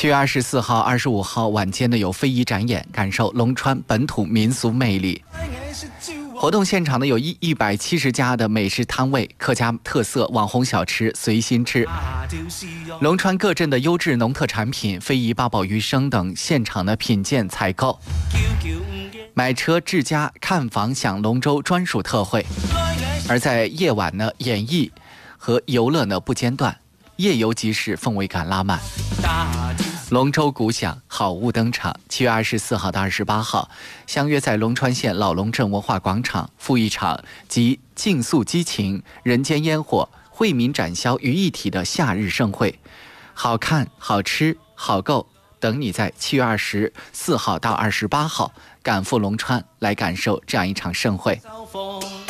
7月24号、25号晚间呢有非遗展演，感受龙川本土民俗魅力。活动现场呢有170家的美食摊位，客家特色网红小吃随心吃。龙川各镇的优质农特产品、非遗八宝鱼生等现场的品鉴采购。买车至家看房享龙舟专属特惠。而在夜晚呢，演艺和游乐呢不间断，夜游集市氛围感拉满。龙舟鼓响，好物登场。7月24号到28号，相约在龙川县老龙镇文化广场赴一场集竞速激情、人间烟火、惠民展销于一体的夏日盛会，好看、好吃、好购，等你在7月24号到28号赶赴龙川，来感受这样一场盛会。